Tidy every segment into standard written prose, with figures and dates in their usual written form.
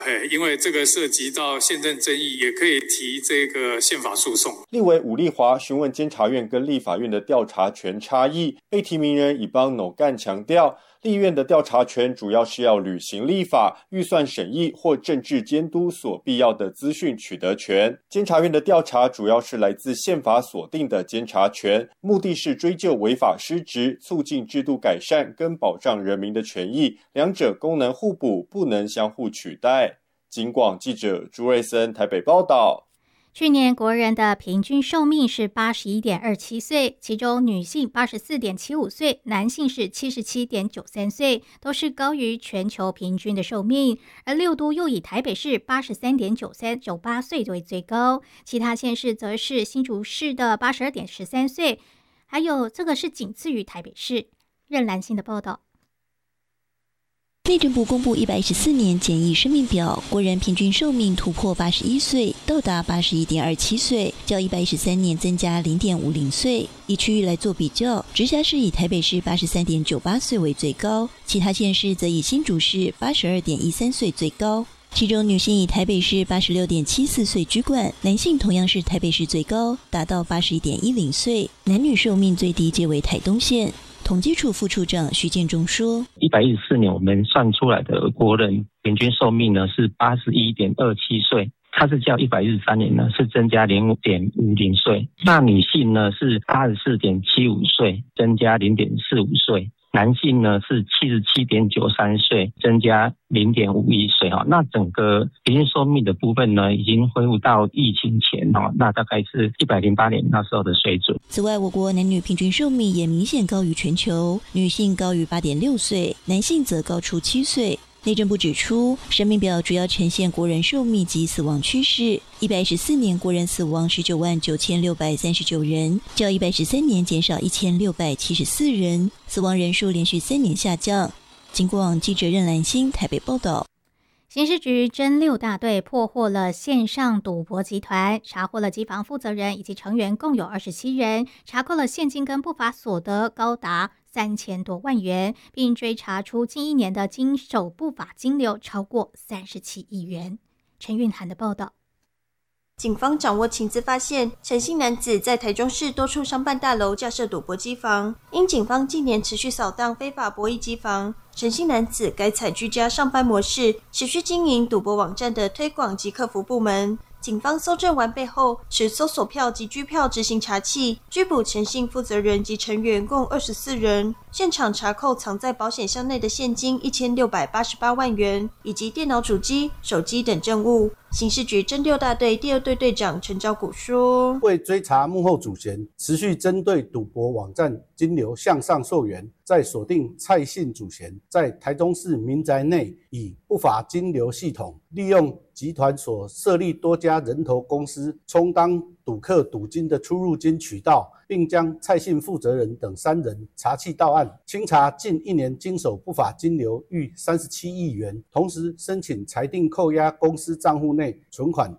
因为这个涉及到宪政争议，也可以提这个宪法诉讼。 立委伍丽华询问监察院跟立法院的调查权差异，被提名人以邦努干强调，立院的调查权主要是要履行立法、预算审议或政治监督所必要的资讯取得权，监察院的调查主要是来自宪法所定的监察权，目的是追究违法失职，促进制度改善跟保障人民的权益，两者功能互补，不能相互取代。警广记者朱瑞森台北报道。 去年国人的平均寿命是 81.27 岁，其中女性 84.75 岁，男性是 77.93 岁，都是高于全球平均的寿命。而六都又以台北市 83.98 岁为最高，其他县市则是新竹市的 82.13 岁，还有这个是仅次于台北市。任兰心的报道。 内政部公布114年简易生命表，国人平均寿命突破81岁，到达81.27岁，较113年增加 0.50 岁。以区域来做比较，直辖市以台北市 83.98 岁为最高，其他县市则以新竹市 82.13 岁最高。其中女性以台北市 86.74 岁居冠，男性同样是台北市最高，达到 81.10 岁，男女寿命最低皆为台东县。统计处副处长徐建中说 ，114年我们算出来的国人平均寿命呢是 81.27 岁，它是较113年呢是增加 0.50 岁。那女性呢是 84.75 岁，增加 0.45 岁。男性呢是 77.93 岁，增加 0.51 岁。那整个平均寿命的部分呢，已经恢复到疫情前，那大概是108年那时候的水准。 此外，我国男女平均寿命也明显高于全球，女性高于 8.6 岁，男性则高出7岁。内政部指出，生命表主要呈现国人寿命及死亡趋势。114年国人死亡199639人，较113年减少1674人，死亡人数连续3年下降。警广记者任兰心台北报道。 刑事局侦6大队破获了线上赌博集团，查获了机房负责人以及成员共有27人，查扣了现金跟不法所得高达3000多万元，并追查出近1年的经手不法金流超过37亿元。陈韵涵的报道。 警方掌握情资发现，陈姓男子在台中市多处商办大楼架设赌博机房，因警方近年持续扫荡非法博弈机房，陈姓男子改采居家上班模式，持续经营赌博网站的推广及客服部门。警方搜证完备后，持搜索票及居票执行查缉，拘捕陈姓负责人及成员共24人。现场查扣藏在保险箱内的现金1688万元，以及电脑主机、手机等证物。刑事局侦6大队第2队队长陈昭谷说， 为追查幕后主嫌，持续针对赌博网站金流向上溯源，在锁定蔡姓主嫌在台中市民宅内以不法金流系统，利用集团所设立多家人头公司，充当赌客赌金的出入金渠道，并将蔡姓负责人等3人查缉到案，清查近1年经手不法金流逾37亿元，同时申请裁定扣押公司账户内存款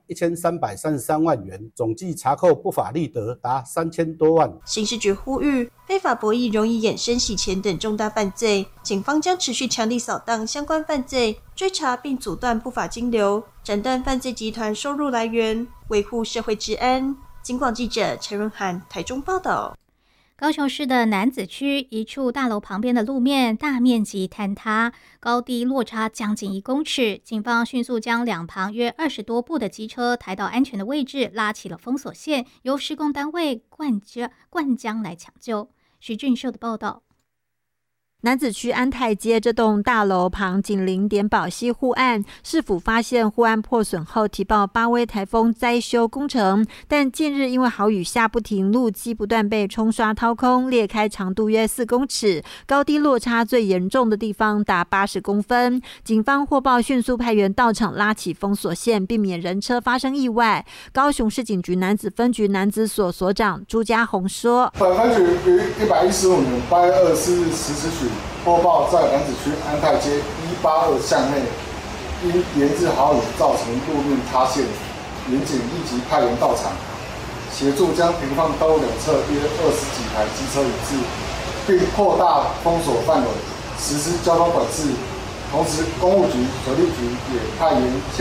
1333万元，总计查扣不法利得达3000多万。 刑事局呼吁，非法博弈容易衍生洗钱等重大犯罪，警方将持续强力扫荡相关犯罪，追查并阻断不法金流，斩断犯罪集团收入来源，维护社会治安。警广记者陈润涵台中报道。 高雄市的楠梓区一处大楼旁边的路面大面积坍塌，高低落差将近1公尺。警方迅速将两旁约20多部的机车抬到安全的位置，拉起了封锁线，由施工单位灌浆来抢救。徐俊秀的报道。 楠梓区安泰街这栋大楼旁紧邻点宝溪护岸，市府发现护岸破损后提报8威台风灾修工程，但近日因为豪雨下不停，路基不断被冲刷掏空，裂开长度约4公尺，高低落差最严重的地方达80公分。警方获报迅速派员到场拉起封锁线，避免人车发生意外。高雄市警局楠梓分局楠梓所所长朱家宏说， 本分局于115年8月24日10时许播报在楠梓区安泰街182巷内，因连日豪雨造成路面塌陷，民警立即派员到场，协助将停放道路两侧约20几台机车移至，并扩大封锁范围，实施交通管制， 同时，公务局、水利局也派员